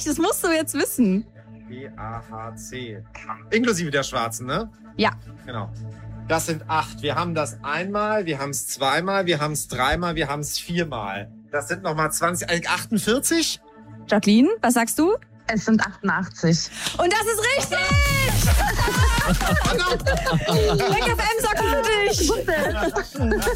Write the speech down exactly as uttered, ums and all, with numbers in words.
nicht, das musst du jetzt wissen. B A H C. Inklusive der schwarzen, ne? Ja. Genau. Das sind acht. Wir haben das einmal, wir haben es zweimal, wir haben es dreimal, wir haben es viermal. Das sind nochmal zwanzig, äh, achtundvierzig? Jacqueline, was sagst du? Es sind achtundachtzig. Und das ist richtig! Rick F M Socken für dich!